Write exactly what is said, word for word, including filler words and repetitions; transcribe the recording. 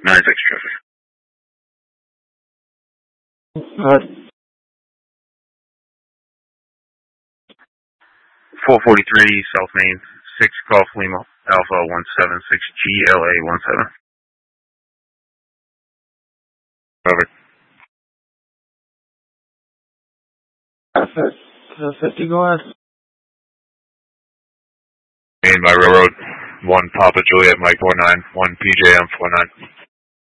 nine six traffic. Uh, four forty-three South Main, six Golf Lima Alpha one seven six G L A one seven. Over. Traffic. Uh, fifty, go ahead. Main by Railroad, one Papa Juliet Mike four nine, one P J M four nine.